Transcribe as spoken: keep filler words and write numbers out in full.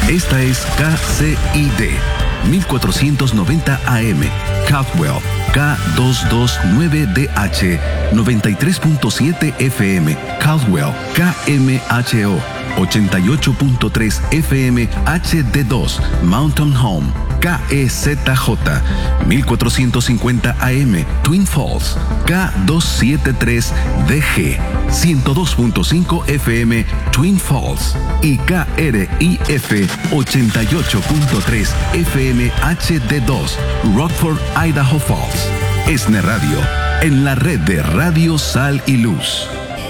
Esta es K C I D mil cuatrocientos noventa A M, Caldwell, K doscientos veintinueve D H, noventa y tres punto siete F M, Caldwell, K M H O, ochenta y ocho punto tres F M H D dos, Mountain Home, K E Z J, mil cuatrocientos cincuenta A M, Twin Falls, K doscientos setenta y tres D G, ciento dos punto cinco F M, Twin Falls, y K R I F ochenta y ocho punto tres F M H D dos, Rockford, Idaho Falls. ESNE Radio, en la red de Radio Sal y Luz.